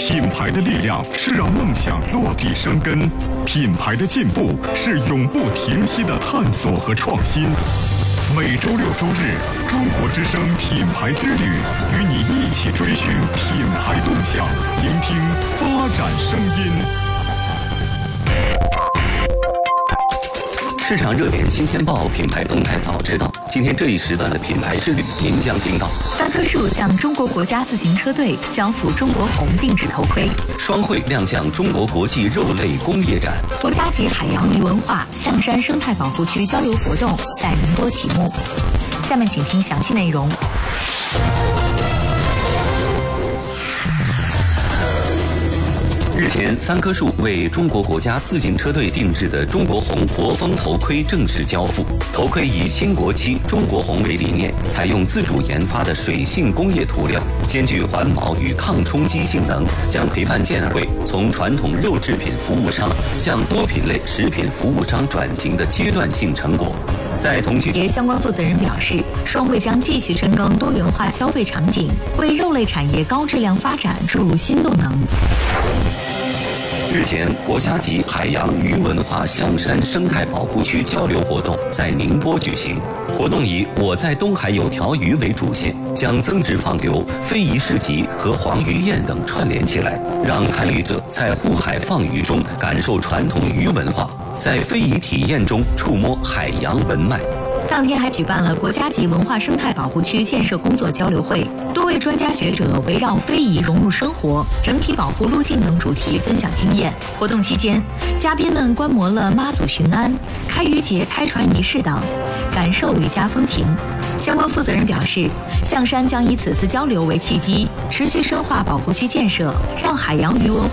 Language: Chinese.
品牌的力量是让梦想落地生根，品牌的进步是永不停息的探索和创新。每周六周日，中国之声品牌之旅，与你一起追寻品牌动向，聆听发展声音。 市场热点新鲜报，品牌动态早知道。今天这一时段的品牌之旅，您将听到： 三棵树向中国国家自行车队交付中国红定制头盔； 双汇亮相中国国际肉类工业展； 国家级海洋鱼文化象山生态保护区交流活动在宁波启幕。下面请听详细内容。 日前，三棵树为中国国家自行车队定制的中国红国风头盔正式交付。头盔以新国漆中国红为理念，采用自主研发的水性工业涂料，兼具环保与抗冲击性能，将陪伴健儿从传统肉制品服务商向多品类食品服务商转型的阶段性成果。在同期， 相关负责人表示，双汇将继续深耕多元化消费场景，为肉类产业高质量发展注入新动能。 日前，国家级海洋鱼文化象山生态保护区交流活动在宁波举行。活动以“我在东海有条鱼”为主线，将增值放流、非遗市集和黄鱼宴等串联起来，让参与者在护海放鱼中感受传统鱼文化，在非遗体验中触摸海洋文脉。 当天还举办了国家级文化生态保护区建设工作交流会，多位专家学者围绕非遗融入生活、整体保护路径等主题分享经验。活动期间，嘉宾们观摩了妈祖巡安、开渔节开船仪式等，感受渔家风情。相关负责人表示，象山将以此次交流为契机，持续深化保护区建设，让海洋鱼文化